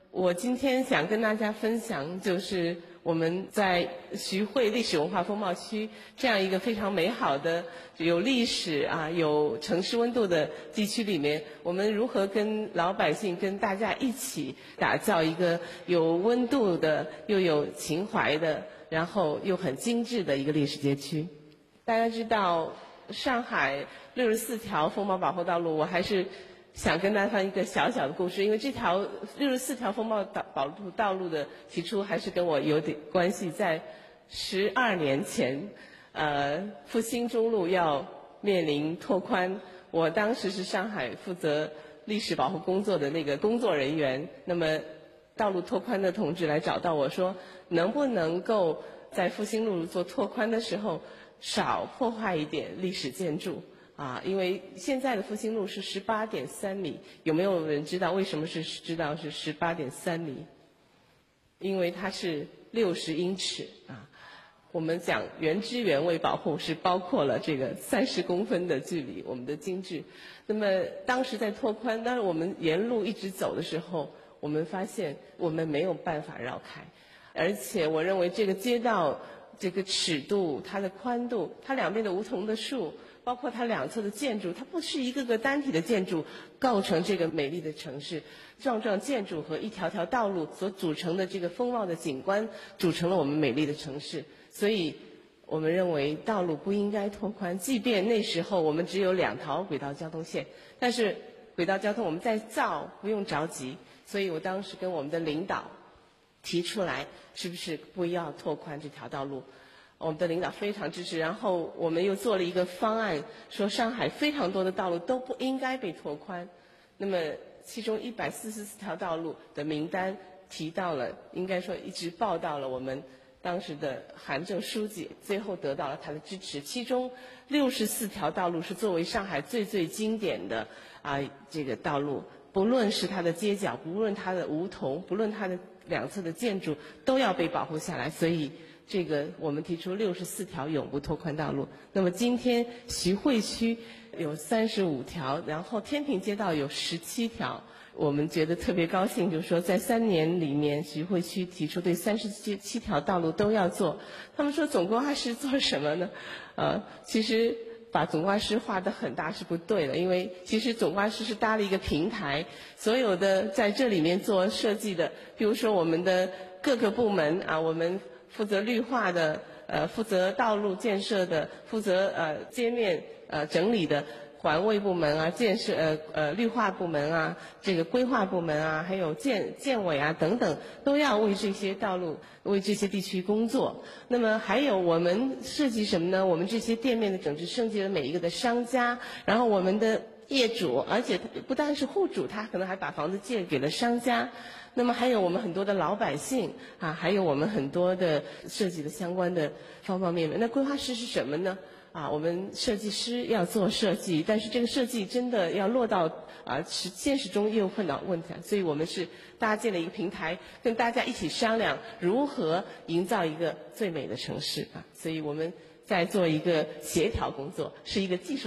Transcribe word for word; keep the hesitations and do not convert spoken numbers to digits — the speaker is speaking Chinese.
我今天想跟大家分享，就是我们在徐汇历史文化风貌区这样一个非常美好的有历史啊、有城市温度的地区里面，我们如何跟老百姓、跟大家一起打造一个有温度的、又有情怀的，然后又很精致的一个历史街区。大家知道，上海六十四条风貌保护道路，我还是想跟大家分享一个小小的故事，因为这条六十四条风貌保护道路的提出还是跟我有点关系。在十二年前，呃，复兴中路要面临拓宽，我当时是上海负责历史保护工作的那个工作人员。那么，道路拓宽的同志来找到我说，能不能够在复兴路做拓宽的时候少破坏一点历史建筑。啊，因为现在的复兴路是十八点三米，有没有人知道为什么是知道是十八点三米？因为它是六十英尺啊。我们讲原汁原味保护是包括了这个三十公分的距离，我们的精致。那么当时在拓宽，当然我们沿路一直走的时候，我们发现我们没有办法绕开，而且我认为这个街道这个尺度、它的宽度、它两边的梧桐的树，包括它两侧的建筑，它不是一个个单体的建筑构成这个美丽的城市，幢幢建筑和一条条道路所组成的这个风貌的景观，组成了我们美丽的城市。所以我们认为道路不应该拓宽，即便那时候我们只有两条轨道交通线，但是轨道交通我们在造，不用着急。所以我当时跟我们的领导提出来，是不是不要拓宽这条道路？我们的领导非常支持，然后我们又做了一个方案，说上海非常多的道路都不应该被拓宽。那么其中一百四十四条道路的名单提到了，应该说一直报到了我们当时的韩正书记，最后得到了他的支持。其中六十四条道路是作为上海最最经典的啊这个道路，不论是它的街角，不论它的梧桐，不论它的两侧的建筑，都要被保护下来。所以这个我们提出六十四条永不拓宽道路。那么今天徐汇区有三十五条，然后天平街道有十七条。我们觉得特别高兴，就是说在三年里面，徐汇区提出对三十七条道路都要做。他们说总规划师做什么呢？呃，其实把总规划师画得很大是不对的，因为其实总规划师是搭了一个平台，所有的在这里面做设计的，比如说我们的各个部门啊，我们负责绿化的，呃，负责道路建设的，负责呃街面呃整理的环卫部门啊，建设呃呃绿化部门啊，这个规划部门啊，还有建建委啊等等，都要为这些道路、为这些地区工作。那么还有我们设计什么呢？我们这些店面的整治升级了每一个的商家，然后我们的业主，而且不但是户主，他可能还把房子借给了商家。那么还有我们很多的老百姓啊，还有我们很多的设计的相关的方方面面。那规划师是什么呢？啊，我们设计师要做设计，但是这个设计真的要落到啊实现实中也有困难问题，所以我们是搭建了一个平台，跟大家一起商量如何营造一个最美的城市啊。所以我们在做一个协调工作，是一个技术